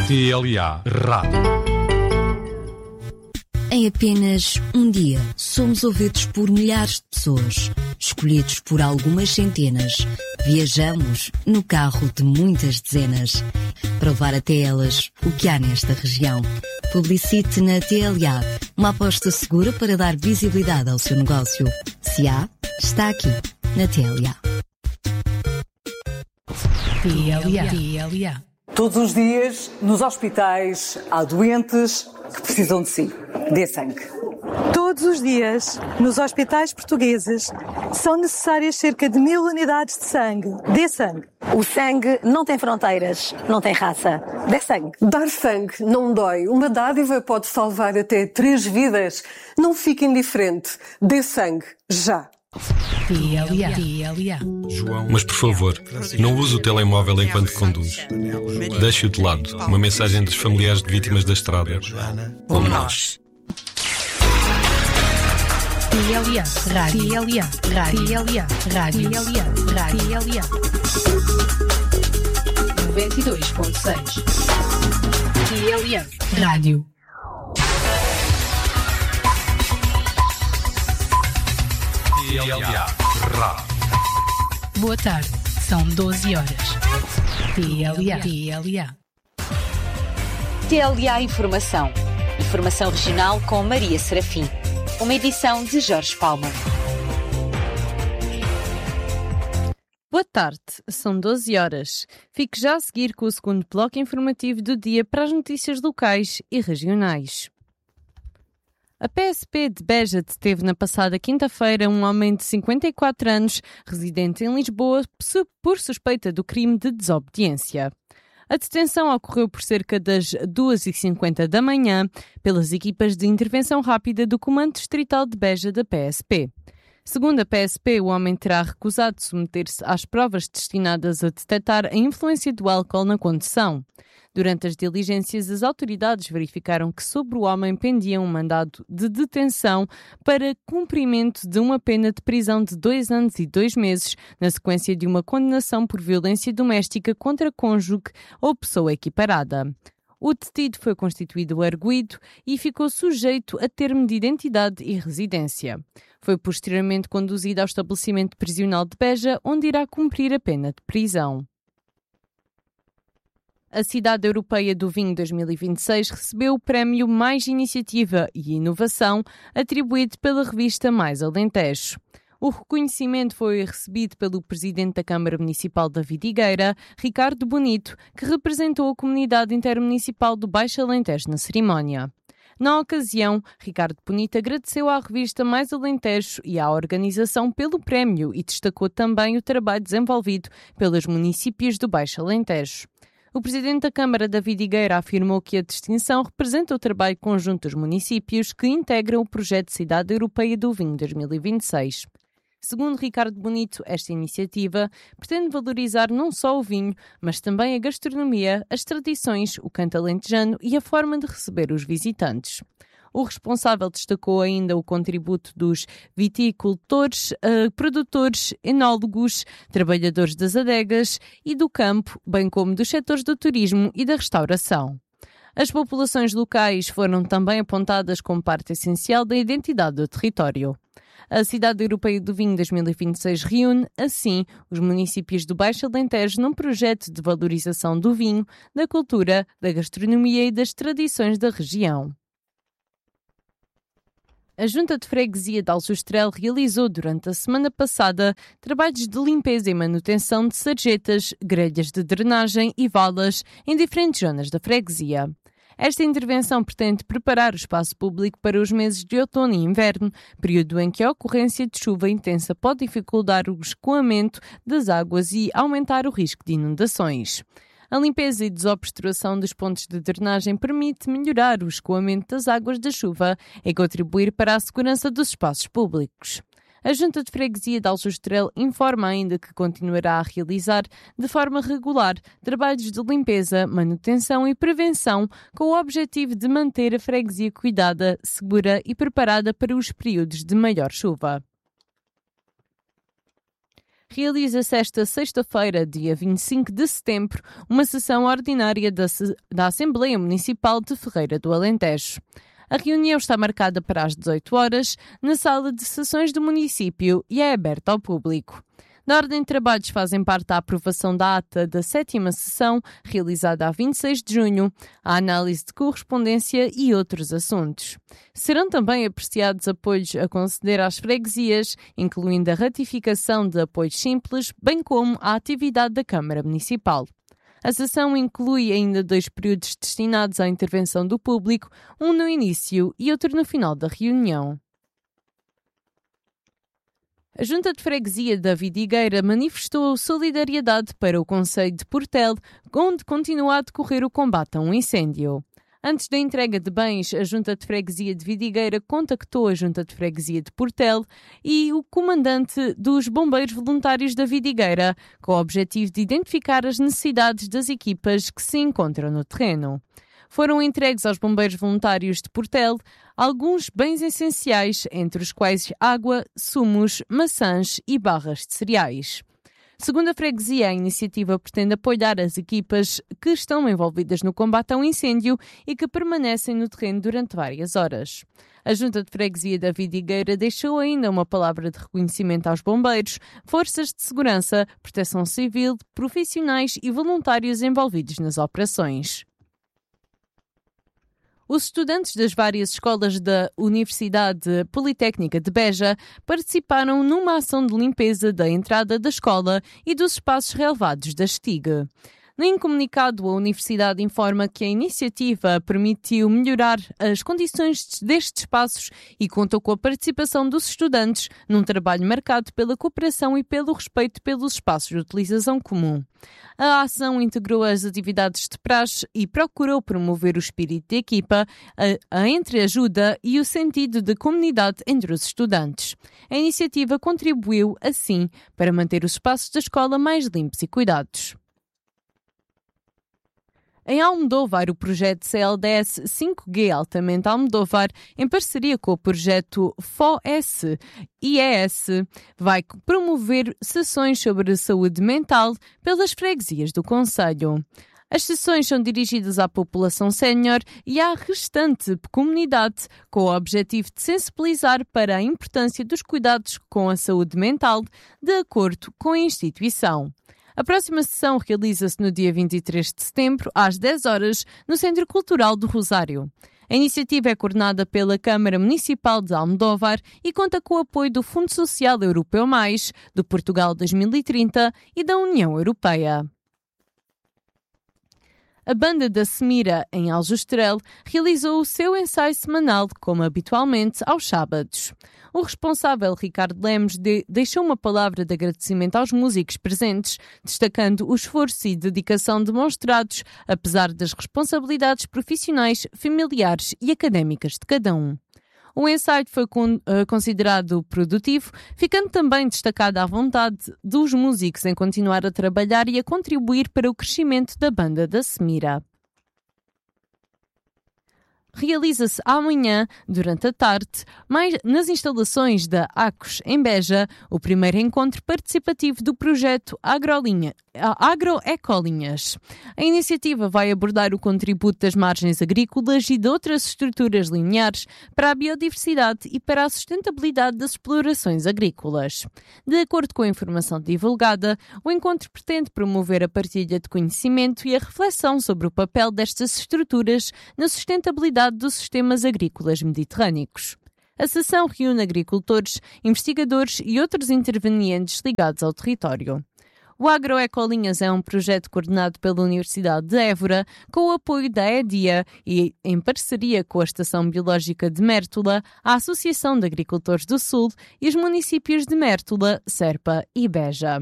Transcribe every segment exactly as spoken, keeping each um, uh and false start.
T L A Rádio. Em apenas um dia, somos ouvidos por milhares de pessoas, escolhidos por algumas centenas. Viajamos no carro de muitas dezenas, para levar até elas o que há nesta região. Publicite na T L A, uma aposta segura para dar visibilidade ao seu negócio. Se há, está aqui, na T L A. T L A. T L A. Todos os dias, nos hospitais, há doentes que precisam de si. Dê sangue. Todos os dias, nos hospitais portugueses, são necessárias cerca de mil unidades de sangue. Dê sangue. O sangue não tem fronteiras, não tem raça. Dê sangue. Dar sangue não dói. Uma dádiva pode salvar até três vidas. Não fique indiferente. Dê sangue. Já. T L A. T L A. Mas, por favor, não use o telemóvel enquanto conduz. Deixe-o de lado. Uma mensagem dos familiares de vítimas da estrada. Como nós. T L A. Rádio. T L A. Rádio. T L A. Rádio. T L A. Rádio. T L A. noventa e dois ponto seis. T L A. Rádio. T L A Rádio. Boa tarde, são doze horas. T L A. T L A. T L A Informação. Informação regional com Maria Serafim. Uma edição de Jorge Palma. Boa tarde, são doze horas. Fique já a seguir com o segundo bloco informativo do dia para as notícias locais e regionais. A P S P de Beja deteve na passada quinta-feira um homem de cinquenta e quatro anos, residente em Lisboa, por suspeita do crime de desobediência. A detenção ocorreu por cerca das duas e cinquenta da manhã pelas equipas de intervenção rápida do Comando Distrital de Beja da P S P. Segundo a P S P, o homem terá recusado submeter-se às provas destinadas a detectar a influência do álcool na condução. Durante as diligências, as autoridades verificaram que sobre o homem pendia um mandado de detenção para cumprimento de uma pena de prisão de dois anos e dois meses, na sequência de uma condenação por violência doméstica contra cônjuge ou pessoa equiparada. O detido foi constituído arguido e ficou sujeito a termo de identidade e residência. Foi posteriormente conduzido ao estabelecimento prisional de Beja, onde irá cumprir a pena de prisão. A Cidade Europeia do Vinho dois mil e vinte e seis recebeu o prémio Mais Iniciativa e Inovação, atribuído pela revista Mais Alentejo. O reconhecimento foi recebido pelo Presidente da Câmara Municipal da Vidigueira, Ricardo Bonito, que representou a comunidade intermunicipal do Baixo Alentejo na cerimónia. Na ocasião, Ricardo Bonito agradeceu à revista Mais Alentejo e à organização pelo prémio e destacou também o trabalho desenvolvido pelos municípios do Baixo Alentejo. O Presidente da Câmara da Vidigueira afirmou que a distinção representa o trabalho conjunto dos municípios que integram o projeto Cidade Europeia do Vinho dois mil e vinte e seis. Segundo Ricardo Bonito, esta iniciativa pretende valorizar não só o vinho, mas também a gastronomia, as tradições, o canto alentejano e a forma de receber os visitantes. O responsável destacou ainda o contributo dos viticultores, uh, produtores, enólogos, trabalhadores das adegas e do campo, bem como dos setores do turismo e da restauração. As populações locais foram também apontadas como parte essencial da identidade do território. A Cidade Europeia do Vinho dois mil e vinte e seis reúne, assim, os municípios do Baixo Alentejo num projeto de valorização do vinho, da cultura, da gastronomia e das tradições da região. A Junta de Freguesia de Aljustrel realizou durante a semana passada trabalhos de limpeza e manutenção de sarjetas, grelhas de drenagem e valas em diferentes zonas da freguesia. Esta intervenção pretende preparar o espaço público para os meses de outono e inverno, período em que a ocorrência de chuva intensa pode dificultar o escoamento das águas e aumentar o risco de inundações. A limpeza e desobstrução dos pontos de drenagem permite melhorar o escoamento das águas da chuva e contribuir para a segurança dos espaços públicos. A Junta de Freguesia de Aljustrel informa ainda que continuará a realizar, de forma regular, trabalhos de limpeza, manutenção e prevenção com o objetivo de manter a freguesia cuidada, segura e preparada para os períodos de maior chuva. Realiza-se esta sexta-feira, dia vinte e cinco de setembro, uma sessão ordinária da, da Assembleia Municipal de Ferreira do Alentejo. A reunião está marcada para as dezoito horas, na sala de sessões do município e é aberta ao público. Na ordem de trabalhos fazem parte a aprovação da ata da sétima sessão, realizada a vinte e seis de junho, a análise de correspondência e outros assuntos. Serão também apreciados apoios a conceder às freguesias, incluindo a ratificação de apoios simples, bem como a atividade da Câmara Municipal. A sessão inclui ainda dois períodos destinados à intervenção do público, um no início e outro no final da reunião. A Junta de Freguesia da Vidigueira manifestou solidariedade para o Concelho de Portel, onde continua a decorrer o combate a um incêndio. Antes da entrega de bens, a Junta de Freguesia de Vidigueira contactou a Junta de Freguesia de Portel e o comandante dos Bombeiros Voluntários da Vidigueira, com o objetivo de identificar as necessidades das equipas que se encontram no terreno. Foram entregues aos bombeiros voluntários de Portel alguns bens essenciais, entre os quais água, sumos, maçãs e barras de cereais. Segundo a freguesia, a iniciativa pretende apoiar as equipas que estão envolvidas no combate ao incêndio e que permanecem no terreno durante várias horas. A Junta de Freguesia da Vidigueira deixou ainda uma palavra de reconhecimento aos bombeiros, forças de segurança, proteção civil, profissionais e voluntários envolvidos nas operações. Os estudantes das várias escolas da Universidade Politécnica de Beja participaram numa ação de limpeza da entrada da escola e dos espaços relevados da Stiga. Em comunicado, a Universidade informa que a iniciativa permitiu melhorar as condições destes espaços e contou com a participação dos estudantes num trabalho marcado pela cooperação e pelo respeito pelos espaços de utilização comum. A ação integrou as atividades de praxe e procurou promover o espírito de equipa, a, a entreajuda e o sentido de comunidade entre os estudantes. A iniciativa contribuiu, assim, para manter os espaços da escola mais limpos e cuidados. Em Almodóvar, o projeto C L D S cinco G Altamente Almodóvar, em parceria com o projeto F O S I E S, vai promover sessões sobre saúde mental pelas freguesias do concelho. As sessões são dirigidas à população sénior e à restante comunidade, com o objetivo de sensibilizar para a importância dos cuidados com a saúde mental, de acordo com a instituição. A próxima sessão realiza-se no dia vinte e três de setembro, às dez horas, no Centro Cultural do Rosário. A iniciativa é coordenada pela Câmara Municipal de Almodóvar e conta com o apoio do Fundo Social Europeu Mais, do Portugal dois mil e trinta e da União Europeia. A banda da Semira, em Aljustrel, realizou o seu ensaio semanal, como habitualmente, aos sábados. O responsável, Ricardo Lemos, de, deixou uma palavra de agradecimento aos músicos presentes, destacando o esforço e dedicação demonstrados, apesar das responsabilidades profissionais, familiares e académicas de cada um. O ensaio foi con- considerado produtivo, ficando também destacada a vontade dos músicos em continuar a trabalhar e a contribuir para o crescimento da banda da Semira. Realiza-se amanhã, durante a tarde, mais nas instalações da ACOS em Beja, o primeiro encontro participativo do projeto Agrolinha, Agroecolinhas. A iniciativa vai abordar o contributo das margens agrícolas e de outras estruturas lineares para a biodiversidade e para a sustentabilidade das explorações agrícolas. De acordo com a informação divulgada, o encontro pretende promover a partilha de conhecimento e a reflexão sobre o papel destas estruturas na sustentabilidade dos sistemas agrícolas mediterrâneos. A sessão reúne agricultores, investigadores e outros intervenientes ligados ao território. O Agroecolinhas é um projeto coordenado pela Universidade de Évora, com o apoio da EDIA e em parceria com a Estação Biológica de Mértola, a Associação de Agricultores do Sul e os municípios de Mértola, Serpa e Beja.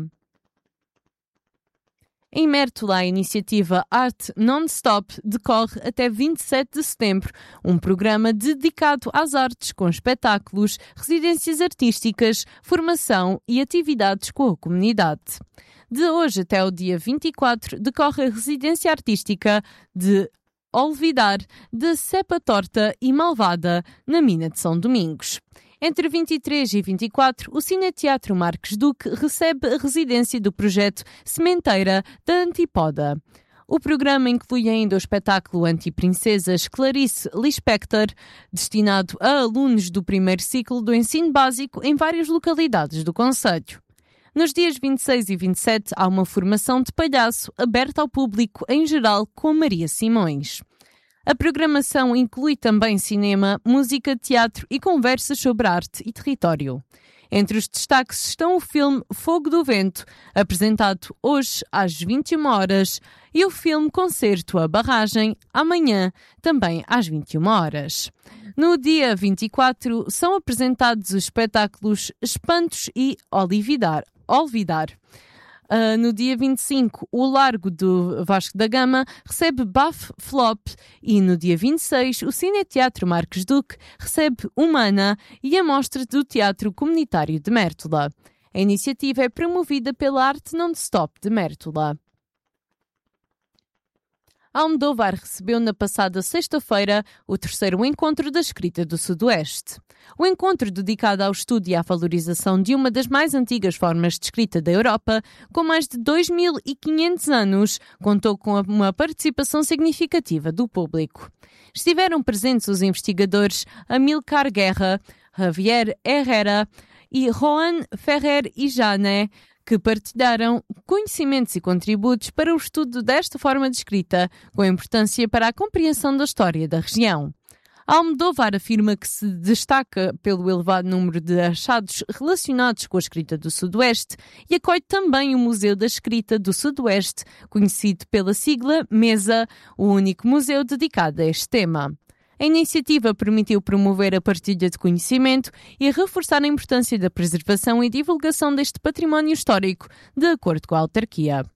Em Mértola, a iniciativa Arte Non-Stop decorre até vinte e sete de setembro, um programa dedicado às artes com espetáculos, residências artísticas, formação e atividades com a comunidade. De hoje até o dia vinte e quatro decorre a residência artística de Olvidar, de Cepa Torta e Malvada, na Mina de São Domingos. Entre vinte e três e vinte e quatro, o Cineteatro Marques Duque recebe a residência do projeto Sementeira da Antípoda. O programa inclui ainda o espetáculo Antiprincesas Clarice Lispector, destinado a alunos do primeiro ciclo do ensino básico em várias localidades do concelho. Nos dias vinte e seis e vinte e sete há uma formação de palhaço aberta ao público em geral com Maria Simões. A programação inclui também cinema, música, teatro e conversas sobre arte e território. Entre os destaques estão o filme Fogo do Vento, apresentado hoje às vinte e uma horas, e o filme Concerto A Barragem, amanhã, também às vinte e uma horas. No dia vinte e quatro são apresentados os espetáculos Espantos e Olvidar. Olvidar. Uh, no dia vinte e cinco, o Largo do Vasco da Gama recebe Baf Flop e no dia vinte e seis, o Cineteatro Marques Duque recebe Humana e a Mostra do Teatro Comunitário de Mértola. A iniciativa é promovida pela Arte Non-Stop de Mértola. Almodóvar recebeu na passada sexta-feira o terceiro encontro da escrita do Sudoeste. O encontro, dedicado ao estudo e à valorização de uma das mais antigas formas de escrita da Europa, com mais de dois mil e quinhentos anos, contou com uma participação significativa do público. Estiveram presentes os investigadores Amilcar Guerra, Javier Herrera e Juan Ferrer e Jané, que partilharam conhecimentos e contributos para o estudo desta forma de escrita, com importância para a compreensão da história da região. Almodóvar afirma que se destaca pelo elevado número de achados relacionados com a escrita do Sudoeste e acolhe também o Museu da Escrita do Sudoeste, conhecido pela sigla MESA, o único museu dedicado a este tema. A iniciativa permitiu promover a partilha de conhecimento e reforçar a importância da preservação e divulgação deste património histórico, de acordo com a autarquia.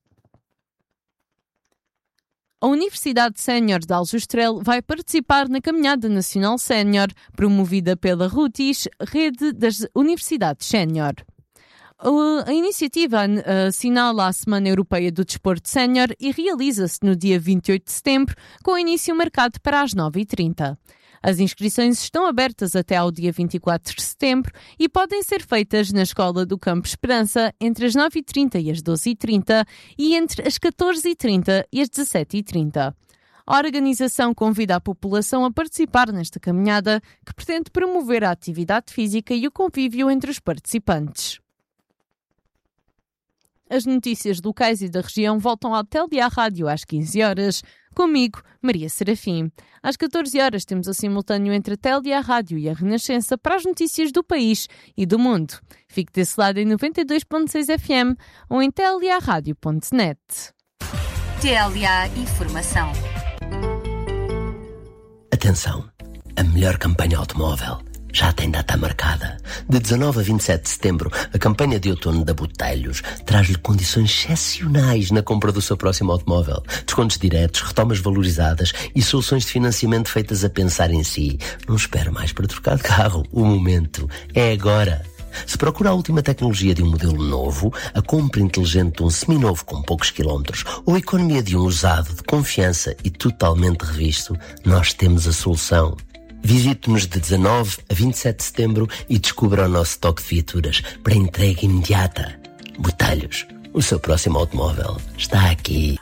A Universidade Sénior de Aljustrel vai participar na Caminhada Nacional Sénior, promovida pela RUTIS, Rede das Universidades Sénior. A iniciativa assinala a Semana Europeia do Desporto Sénior e realiza-se no dia vinte e oito de setembro, com o início marcado para as nove e trinta. As inscrições estão abertas até ao dia vinte e quatro de setembro e podem ser feitas na Escola do Campo Esperança entre as nove e trinta e as doze e trinta e entre as catorze e trinta e as dezassete e trinta. A organização convida a população a participar nesta caminhada, que pretende promover a atividade física e o convívio entre os participantes. As notícias locais e da região voltam ao T L A Rádio às quinze horas. Comigo, Maria Serafim. Às catorze horas temos o simultâneo entre a T L A Rádio e a Renascença para as notícias do país e do mundo. Fique desse lado em noventa e dois ponto seis F M ou em t l a rádio ponto net. T L A Informação. Atenção! A melhor campanha automóvel já tem data marcada. De dezanove a vinte e sete de setembro, a campanha de outono da Botelhos traz-lhe condições excepcionais na compra do seu próximo automóvel. Descontos diretos, retomas valorizadas e soluções de financiamento feitas a pensar em si. Não espere mais para trocar de carro. O momento é agora. Se procura a última tecnologia de um modelo novo, a compra inteligente de um seminovo com poucos quilómetros ou a economia de um usado de confiança e totalmente revisto, nós temos a solução. Visite-nos de dezanove a vinte e sete de setembro e descubra o nosso estoque de viaturas para entrega imediata. Botelhos, o seu próximo automóvel está aqui.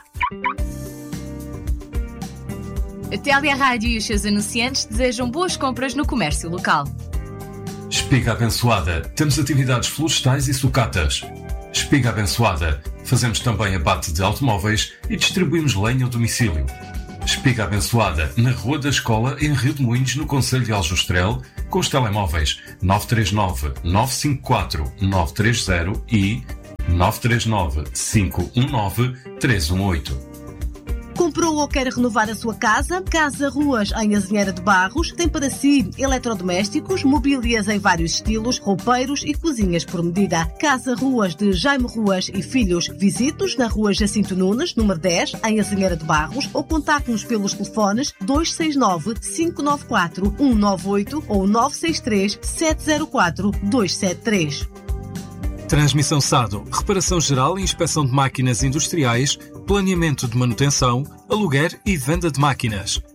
A T L A Rádio e os seus anunciantes desejam boas compras no comércio local. Espiga Abençoada. Temos atividades florestais e sucatas. Espiga Abençoada. Fazemos também abate de automóveis e distribuímos lenha ao domicílio. Espiga Abençoada, na Rua da Escola, em Rio de Moinhos, no concelho de Aljustrel, com os telemóveis nove três nove, nove cinco quatro, nove três zero e nove três nove, cinco um nove, três um oito. Comprou ou quer renovar a sua casa? Casa Ruas, em Azinheira de Barros, tem para si eletrodomésticos, mobílias em vários estilos, roupeiros e cozinhas por medida. Casa Ruas de Jaime Ruas e Filhos. Visite-nos na Rua Jacinto Nunes, número dez, em Azinheira de Barros, ou contacte-nos pelos telefones dois seis nove, cinco nove quatro, um nove oito ou nove seis três, sete zero quatro, dois sete três. Transmissão S A D O, reparação geral e inspeção de máquinas industriais, planeamento de manutenção, aluguer e venda de máquinas.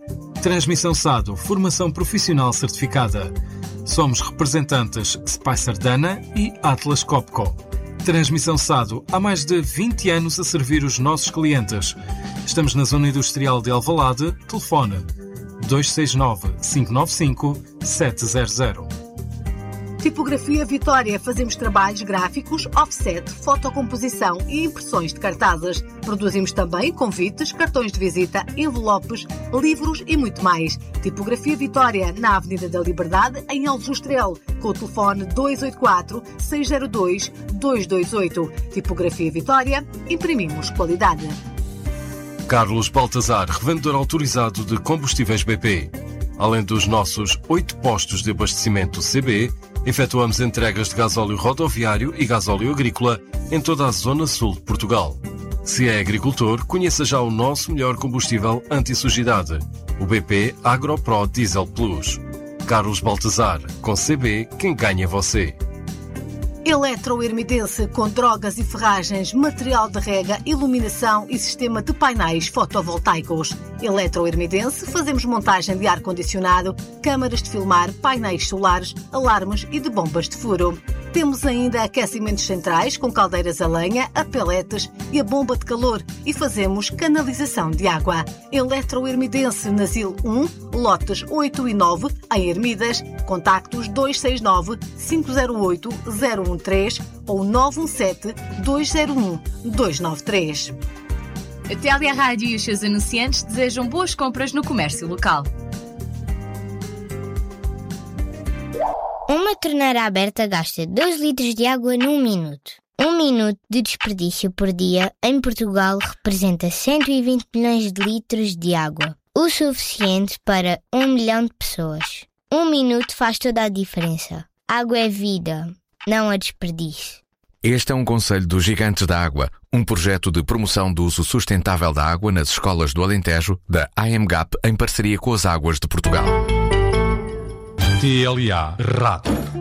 Transmissão Sado, formação profissional certificada. Somos representantes Spicer Dana e Atlas Copco. Transmissão Sado, há mais de vinte anos a servir os nossos clientes. Estamos na Zona Industrial de Alvalade. Telefone dois seis nove, cinco nove cinco, sete zero zero. Tipografia Vitória. Fazemos trabalhos gráficos, offset, fotocomposição e impressões de cartazes. Produzimos também convites, cartões de visita, envelopes, livros e muito mais. Tipografia Vitória, na Avenida da Liberdade, em Aljustrel, com o telefone dois oito quatro, seis zero dois, dois dois oito. Tipografia Vitória, imprimimos qualidade. Carlos Baltazar, revendedor autorizado de combustíveis B P. Além dos nossos oito postos de abastecimento C B, efetuamos entregas de gasóleo rodoviário e gasóleo agrícola em toda a zona sul de Portugal. Se é agricultor, conheça já o nosso melhor combustível anti-sujidade, o B P AgroPro Diesel Plus. Carlos Baltazar, com C B, quem ganha é você. Eletroermidense, com drogas e ferragens, material de rega, iluminação e sistema de painéis fotovoltaicos. Eletroermidense, fazemos montagem de ar-condicionado, câmaras de filmar, painéis solares, alarmes e de bombas de furo. Temos ainda aquecimentos centrais com caldeiras a lenha, a peletes e a bomba de calor e fazemos canalização de água. Eletroermidense, Nasil um, lotes oito e nove, em Ermidas. Contactos dois seis nove, cinco zero oito, zero um três ou nove um sete, dois zero um, dois nove três. A Telia Rádio e os seus anunciantes desejam boas compras no comércio local. Uma torneira aberta gasta dois litros de água num minuto. Um minuto de desperdício por dia em Portugal representa cento e vinte milhões de litros de água, o suficiente para um milhão de pessoas. Um minuto faz toda a diferença. Água é vida, não a desperdício. Este é um conselho dos Gigantes da Água, um projeto de promoção do uso sustentável da água nas escolas do Alentejo, da A M G A P, em parceria com as Águas de Portugal. T L A Rádio.